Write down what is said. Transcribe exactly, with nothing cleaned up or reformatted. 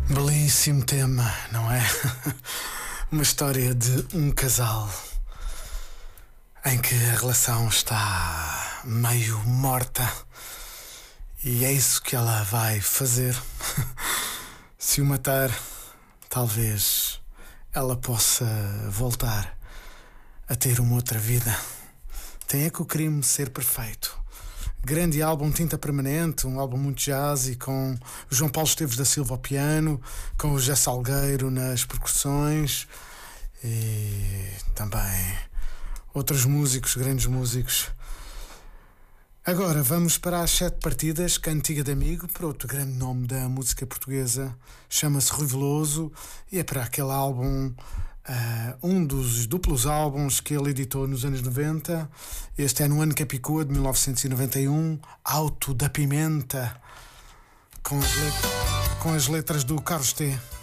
Belíssimo tema, não é? Uma história de um casal em que a relação está meio morta e é isso que ela vai fazer. Se o matar, talvez ela possa voltar a ter uma outra vida. Tem é que o crime ser perfeito. Grande álbum Tinta Permanente, um álbum muito jazzy, com o João Paulo Esteves da Silva ao piano, com o José Salgueiro nas percussões e também outros músicos, grandes músicos. Agora vamos para as Sete Partidas, Cantiga de Amigo, para outro grande nome da música portuguesa, chama-se Rui Veloso e é para aquele álbum, uh, um dos duplos álbuns que ele editou nos anos noventa. Este é no ano Capicua de mil novecentos e noventa e um, Alto da Pimenta, com as, let- com as letras do Carlos T.